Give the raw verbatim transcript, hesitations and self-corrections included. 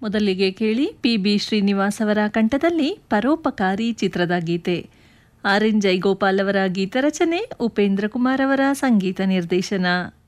ಮೊದಲಿಗೆ ಕೇಳಿ P B Srinivas ಅವರ ಕಂಠದಲ್ಲಿ ಪರೋಪಕಾರಿ ಚಿತ್ರದ ಗೀತೆ. ಆರ್ ಎನ್ ಜೈಗೋಪಾಲ್ ಅವರ ಗೀತರಚನೆ, ಉಪೇಂದ್ರ ಕುಮಾರ್ ಅವರ ಸಂಗೀತ ನಿರ್ದೇಶನ.